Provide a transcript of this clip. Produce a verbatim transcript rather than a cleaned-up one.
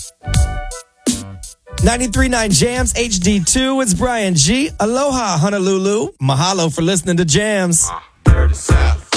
ninety-three point nine Jams H D two. It's Brian G. Aloha, Honolulu. Mahalo for listening to Jams. Uh, dirty South.